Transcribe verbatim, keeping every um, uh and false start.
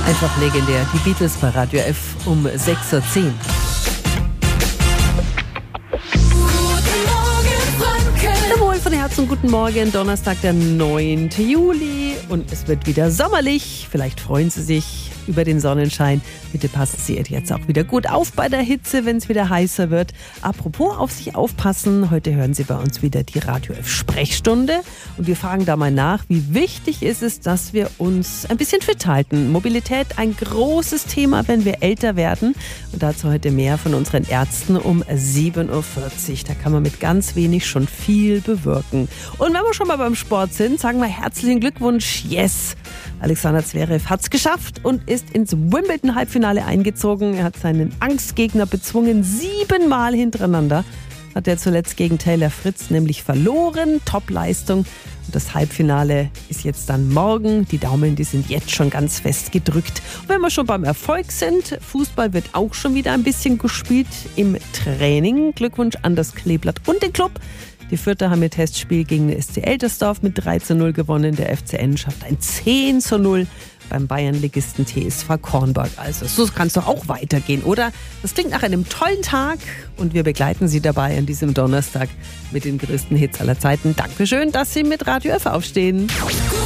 Einfach legendär. Die Beatles bei Radio F um sechs Uhr zehn. Jawohl, von Herzen guten Morgen. Donnerstag, der neunten Juli. Und es wird wieder sommerlich. Vielleicht freuen Sie sich über den Sonnenschein. Bitte passen Sie jetzt auch wieder gut auf bei der Hitze, wenn es wieder heißer wird. Apropos auf sich aufpassen. Heute hören Sie bei uns wieder die Radio F Sprechstunde. Und wir fragen da mal nach, wie wichtig ist es, dass wir uns ein bisschen fit halten. Mobilität, ein großes Thema, wenn wir älter werden. Und dazu heute mehr von unseren Ärzten um sieben Uhr vierzig. Da kann man mit ganz wenig schon viel bewirken. Und wenn wir schon mal beim Sport sind, sagen wir herzlichen Glückwunsch. Yes! Alexander Zverev hat es geschafft und ist ins Wimbledon-Halbfinale eingezogen. Er hat seinen Angstgegner bezwungen. Siebenmal hintereinander hat er zuletzt gegen Taylor Fritz nämlich verloren. Top-Leistung. Und das Halbfinale ist jetzt dann morgen. Die Daumen, die sind jetzt schon ganz fest gedrückt. Und wenn wir schon beim Erfolg sind, Fußball wird auch schon wieder ein bisschen gespielt im Training. Glückwunsch an das Kleeblatt und den Club. Die Fürther haben ihr Testspiel gegen den S C Eltersdorf mit drei zu null gewonnen. Der F C N schafft ein zehn zu null beim Bayernligisten T S V Kornberg. Also so kann es doch auch weitergehen, oder? Das klingt nach einem tollen Tag und wir begleiten Sie dabei an diesem Donnerstag mit den größten Hits aller Zeiten. Dankeschön, dass Sie mit Radio F aufstehen.